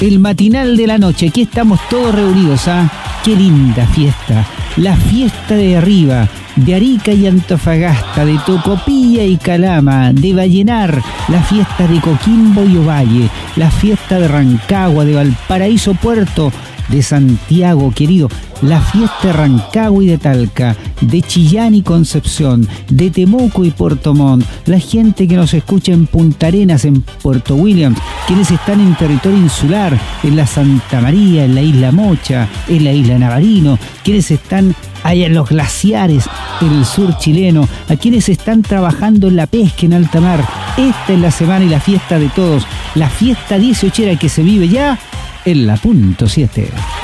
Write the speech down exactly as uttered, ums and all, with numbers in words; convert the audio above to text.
el matinal de la noche. Aquí estamos todos reunidos, ¿ah? Qué linda fiesta. La fiesta de arriba, de Arica y Antofagasta, de Tocopilla y Calama, de Vallenar, la fiesta de Coquimbo y Ovalle, la fiesta de Rancagua, de Valparaíso Puerto, de Santiago, querido, la fiesta de Rancagua y de Talca, de Chillán y Concepción, de Temuco y Puerto Montt, la gente que nos escucha en Punta Arenas, en Puerto William, quienes están en territorio insular, en la Santa María, en la Isla Mocha, en la Isla Navarino, quienes están allá en los glaciares, en el sur chileno, a quienes están trabajando en la pesca en alta mar. Esta es la semana y la fiesta de todos, la fiesta dieciochera que se vive ya en la punto siete.